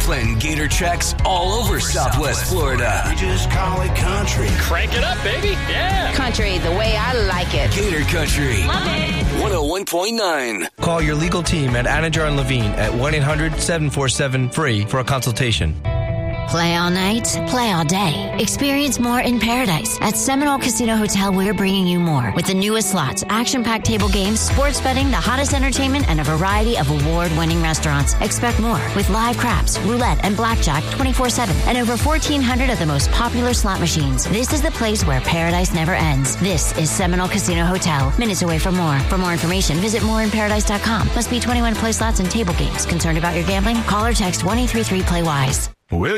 playing Gator checks all over Southwest Florida. We just call it country. Crank it up, baby. Yeah. Country the way I like it. Gator Country. Love it. 101.9. Call your legal team at Anajar and Levine at 1-800-747-FREE for a consultation. Play all night, play all day. Experience more in paradise. At Seminole Casino Hotel, we're bringing you more. With the newest slots, action-packed table games, sports betting, the hottest entertainment, and a variety of award-winning restaurants. Expect more with live craps, roulette, and blackjack 24/7. And over 1,400 of the most popular slot machines. This is the place where paradise never ends. This is Seminole Casino Hotel. Minutes away from more. For more information, visit moreinparadise.com. Must be 21 play slots and table games. Concerned about your gambling? Call or text 1-833-PLAY-WISE.